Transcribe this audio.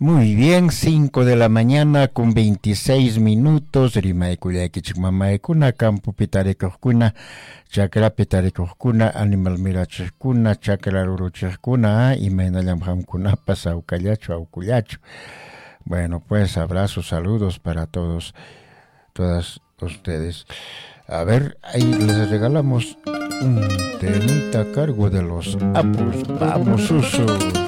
Muy bien, 5 de la mañana con 26 minutos. Rimaykullakichikmamaykuna, campo pitarikuqkuna, chakra pitarikuqkuna, animal mirachiqkuna, chakra ruruchiqkuna, imaynallam hamkunapas awkallachu, awkullachu. Bueno, pues abrazos, saludos para todos, todas ustedes. A ver, ahí les regalamos un temita a cargo de los Apus. Vamos, Susu.